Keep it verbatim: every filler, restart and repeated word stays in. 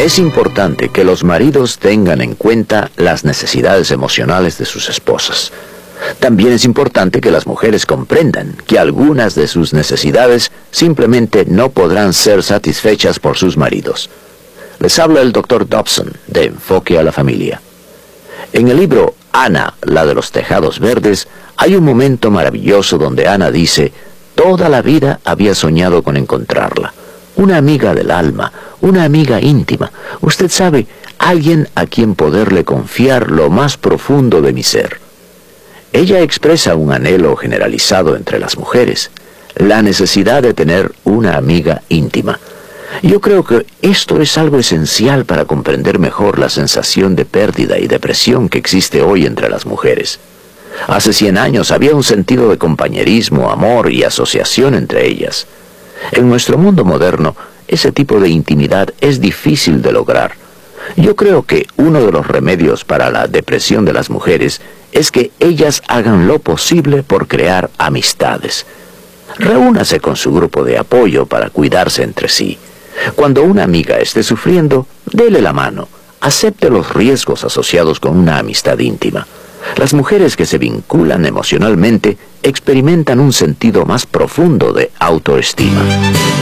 Es importante que los maridos tengan en cuenta las necesidades emocionales de sus esposas. También es importante que las mujeres comprendan que algunas de sus necesidades simplemente no podrán ser satisfechas por sus maridos. Les habla el doctor Dobson, de Enfoque a la Familia. En el libro Ana, la de los tejados verdes, hay un momento maravilloso donde Ana dice: toda la vida había soñado con encontrarla. Una amiga del alma, una amiga íntima. Usted sabe, alguien a quien poderle confiar lo más profundo de mi ser. Ella expresa un anhelo generalizado entre las mujeres, la necesidad de tener una amiga íntima. Yo creo que esto es algo esencial para comprender mejor la sensación de pérdida y depresión que existe hoy entre las mujeres. Hace cien años había un sentido de compañerismo, amor y asociación entre ellas. En nuestro mundo moderno, ese tipo de intimidad es difícil de lograr. Yo creo que uno de los remedios para la depresión de las mujeres es que ellas hagan lo posible por crear amistades. Reúnase con su grupo de apoyo para cuidarse entre sí. Cuando una amiga esté sufriendo, dele la mano. Acepte los riesgos asociados con una amistad íntima. Las mujeres que se vinculan emocionalmente experimentan un sentido más profundo de autoestima.